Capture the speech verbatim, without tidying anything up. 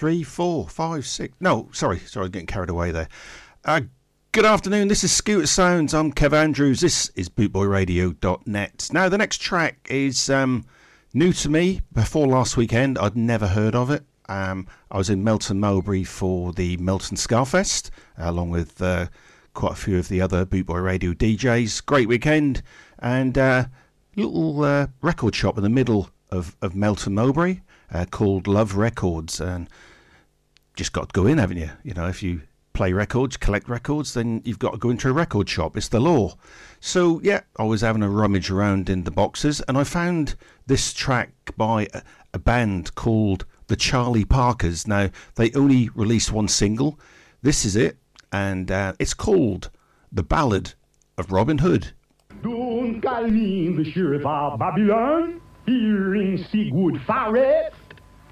three, four, five, six. No, sorry, sorry, getting carried away there. Uh, good afternoon. This is Scooter Sounds. I'm Kev Andrews. This is bootboy radio dot net. Now, the next track is um, new to me. Before last weekend, I'd never heard of it. Um, I was in Melton Mowbray for the Melton Scarfest, uh, along with uh, quite a few of the other Bootboy Radio D Js. Great weekend, and uh, little uh, record shop in the middle of, of Melton Mowbray uh, called Love Records, and just got to go in, haven't you? You know, if you play records, collect records, then you've got to go into a record shop. It's the law. So yeah, I was having a rummage around in the boxes, and I found this track by a, a band called the Charlie Parkers. Now, they only released one single. This is it, and uh, it's called The Ballad of Robin Hood. Don't call me the sheriff of Babylon, here in Seagood Forest.